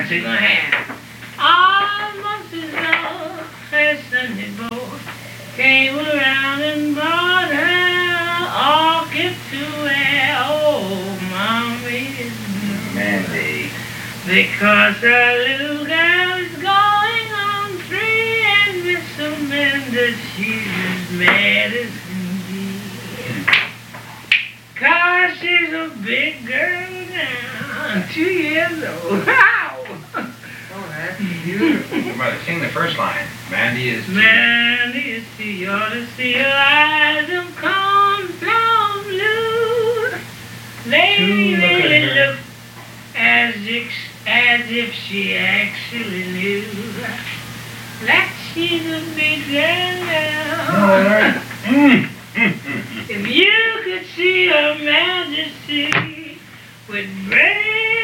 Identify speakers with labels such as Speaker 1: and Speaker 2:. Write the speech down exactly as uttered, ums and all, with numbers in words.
Speaker 1: what you gonna have? Almost as though her Sunday boy came around and brought her orchid to wear. Oh, Mommy's blue.
Speaker 2: Mandy.
Speaker 1: Because her little girl is going on three, and Miss Amanda, she's as mad as can be. Cause she's a big girl now, two years old. Wow!
Speaker 2: Oh, that's beautiful. Brother, sing the first line. Mandy is...
Speaker 1: Mandy is too, you ought to see her eyes of cornflower blue. They
Speaker 2: Two, look
Speaker 1: really
Speaker 2: at her.
Speaker 1: look as if, as if she actually knew that she's a big girl now.
Speaker 2: No, all right. Mm. Mm, mm, mm.
Speaker 1: If you could see her majesty with brave